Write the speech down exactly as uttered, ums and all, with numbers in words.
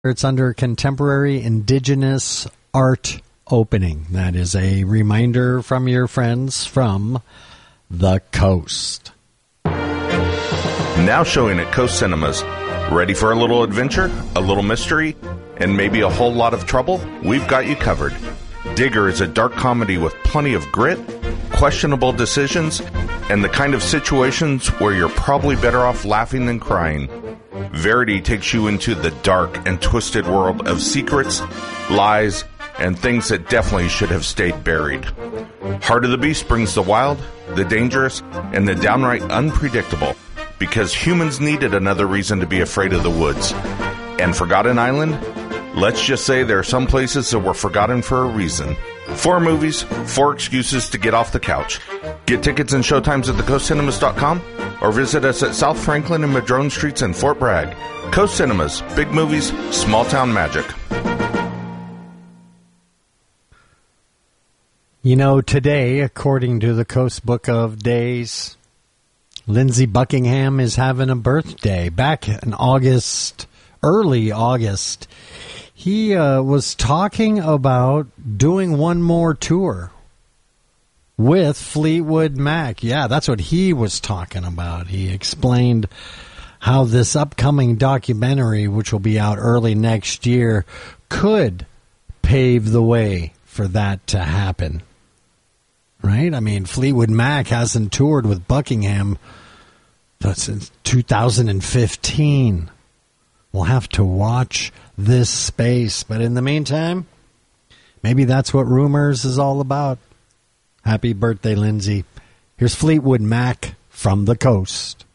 It's under Contemporary Indigenous Art Opening. That is a reminder from your friends from the Coast. Now showing at Coast Cinemas. Ready for a little adventure, a little mystery, and maybe a whole lot of trouble? We've got you covered. Digger is a dark comedy with plenty of grit, questionable decisions, and the kind of situations where you're probably better off laughing than crying. Verity takes you into the dark and twisted world of secrets, lies, and things that definitely should have stayed buried. Heart of the Beast brings the wild, the dangerous, and the downright unpredictable, because humans needed another reason to be afraid of the woods. And Forgotten Island? Let's just say there are some places that were forgotten for a reason. Four movies, four excuses to get off the couch. Get tickets and showtimes at the coast cinemas dot com or visit us at South Franklin and Madrone Streets in Fort Bragg. Coast Cinemas, big movies, small town magic. You know, today, according to the Coast Book of Days, Lindsey Buckingham is having a birthday. Back in August, early August, he uh, was talking about doing one more tour with Fleetwood Mac. Yeah, that's what he was talking about. He explained how this upcoming documentary, which will be out early next year, could pave the way for that to happen. Right? I mean, Fleetwood Mac hasn't toured with Buckingham since two thousand fifteen. We'll have to watch this space. But in the meantime, maybe that's what Rumors is all about. Happy birthday, Lindsay. Here's Fleetwood Mac from the Coast.